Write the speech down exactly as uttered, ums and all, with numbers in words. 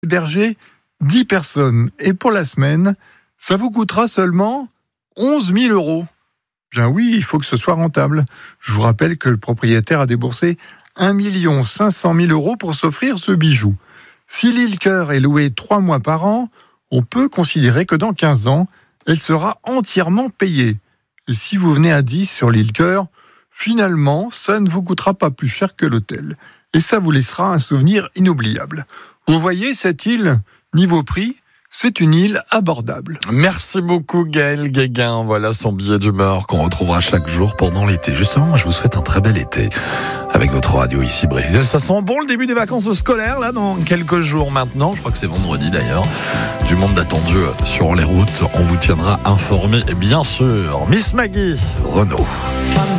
héberger dix personnes. Et pour la semaine, ça vous coûtera seulement onze mille euros. Bien oui, il faut que ce soit rentable. Je vous rappelle que le propriétaire a déboursé un million cinq cent mille euros pour s'offrir ce bijou. Si l'île Cœur est louée trois mois par an, on peut considérer que dans quinze ans, elle sera entièrement payée. Et si vous venez à dix sur l'île Cœur, finalement, ça ne vous coûtera pas plus cher que l'hôtel. Et ça vous laissera un souvenir inoubliable. Vous voyez, cette île, niveau prix, c'est une île abordable. Merci beaucoup Gaël Guéguin. Voilà son billet d'humeur qu'on retrouvera chaque jour pendant l'été. Justement, moi je vous souhaite un très bel été avec votre radio ici Brésil. Ça sent bon le début des vacances scolaires là dans quelques jours maintenant. Je crois que c'est vendredi d'ailleurs. Du monde attendu sur les routes. On vous tiendra informé bien sûr. Miss Maggie, Renaud.